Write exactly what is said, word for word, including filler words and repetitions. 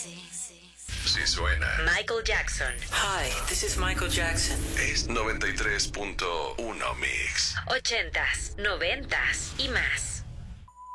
Si suena Michael Jackson. Hi, this is Michael Jackson. Es noventa y tres punto uno Mix. Ochentas, noventas y más.